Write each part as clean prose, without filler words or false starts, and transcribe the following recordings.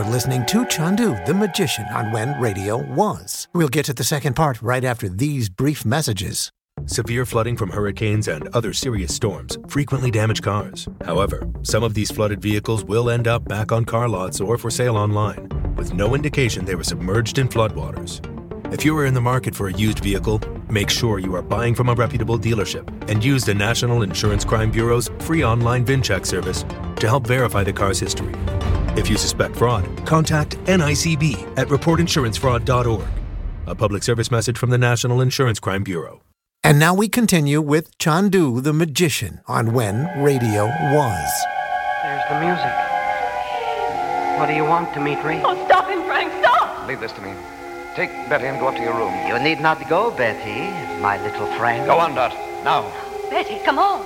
listening to Chandu, the Magician, on When Radio Was. We'll get to the second part right after these brief messages. Severe flooding from hurricanes and other serious storms frequently damage cars. However, some of these flooded vehicles will end up back on car lots or for sale online, with no indication they were submerged in floodwaters. If you are in the market for a used vehicle, make sure you are buying from a reputable dealership and use the National Insurance Crime Bureau's free online VIN check service to help verify the car's history. If you suspect fraud, contact NICB at reportinsurancefraud.org. A public service message from the National Insurance Crime Bureau. And now we continue with Chandu, the Magician, on When Radio Was. There's the music. What do you want, Dimitri? Oh, stop him, Frank, stop! Leave this to me. Take Betty and go up to your room. You need not go, Betty, my little friend. Go on, Dot. Now. Betty, come on.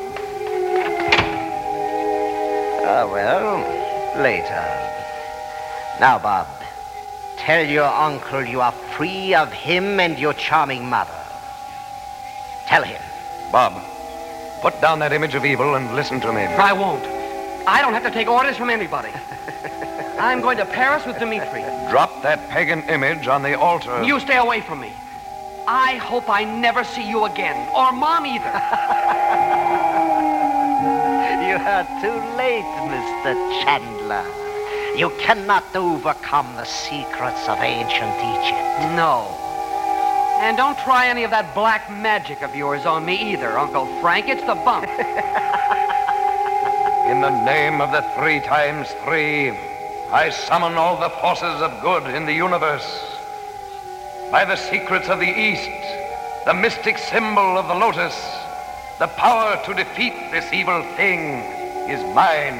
Well, later. Now, Bob, tell your uncle you are free of him and your charming mother. Tell him. Bob, put down that image of evil and listen to me. I won't. I don't have to take orders from anybody. I'm going to Paris with Dimitri. Drop that pagan image on the altar. You stay away from me. I hope I never see you again, or Mom either. You are too late, Mr. Chandler. You cannot overcome the secrets of ancient Egypt. No. And don't try any of that black magic of yours on me either, Uncle Frank. It's the bump. In the name of the 3 times 3, I summon all the forces of good in the universe. By the secrets of the East, the mystic symbol of the lotus, the power to defeat this evil thing is mine.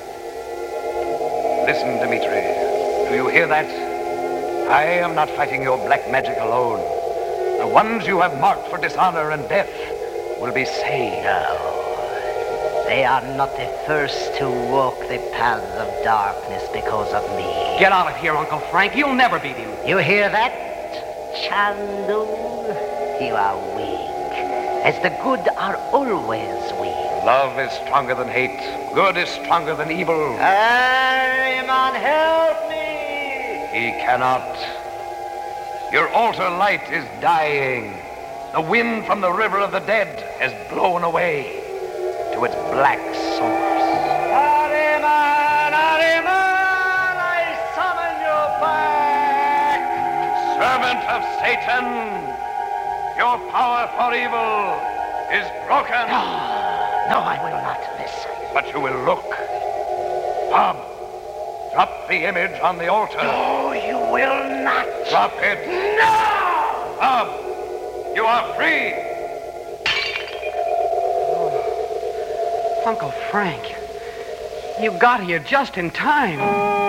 Listen, Dimitri. Do you hear that? I am not fighting your black magic alone. The ones you have marked for dishonor and death will be saved. No. They are not the first to walk the paths of darkness because of me. Get out of here, Uncle Frank. You'll never beat him. You hear that, Chandu? You are weak, as the good are always weak. Love is stronger than hate. Good is stronger than evil. Ahriman, help me! He cannot. Your altar light is dying. The wind from the river of the dead has blown away to its black source. Ahriman, Ahriman, I summon you back! Servant of Satan, your power for evil is broken. No, I will not listen. But you will look. Bob, drop the image on the altar. No, you will not. Drop it. No! Bob, you are free. Uncle Frank, you got here just in time.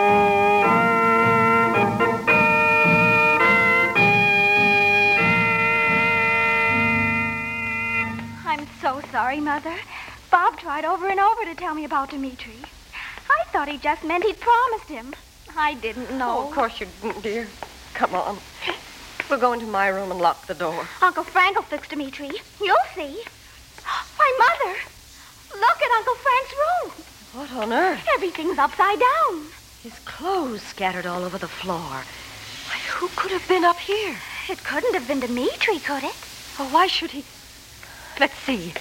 I'm so sorry, Mother. Bob tried over and over to tell me about Dimitri. I thought he just meant he'd promised him. I didn't know. Oh, of course you didn't, dear. Come on. We'll go into my room and lock the door. Uncle Frank will fix Dimitri. You'll see. Why, Mother, look at Uncle Frank's room. What on earth? Everything's upside down. His clothes scattered all over the floor. Why, who could have been up here? It couldn't have been Dimitri, could it? Oh, why should he? Let's see.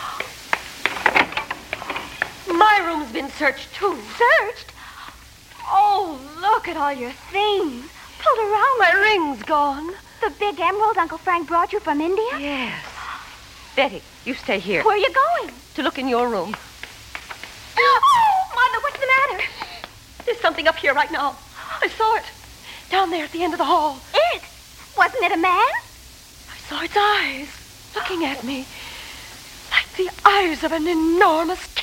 My room's been searched, too. Searched? Oh, look at all your things. Pulled around. My ring's gone. The big emerald Uncle Frank brought you from India? Yes. Betty, you stay here. Where are you going? To look in your room. Oh, Mother, what's the matter? There's something up here right now. I saw it. Down there at the end of the hall. It? Wasn't it a man? I saw its eyes looking at me. Like the eyes of an enormous